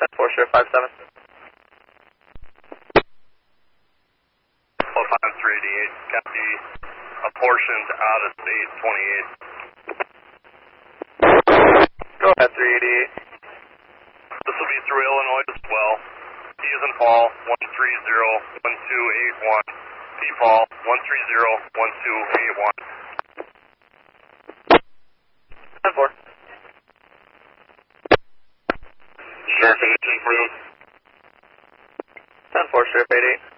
10-4, Sheriff 57. 388, copy. Apportioned out of state 28. Go ahead, 388. This will be through Illinois as well. P as in Paul, 130-1281. P Paul, 130-1281. 10-4. Sheriff, anything for you? 10-4, Sheriff 88.